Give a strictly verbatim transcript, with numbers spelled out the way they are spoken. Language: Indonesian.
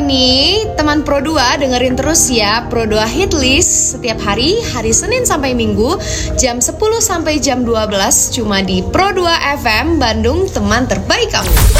ini, teman Pro dua dengerin terus ya Pro dua Hitlist setiap hari, hari Senin sampai Minggu, jam sepuluh sampai jam dua belas, cuma di Pro dua F M Bandung, teman terbaik kamu.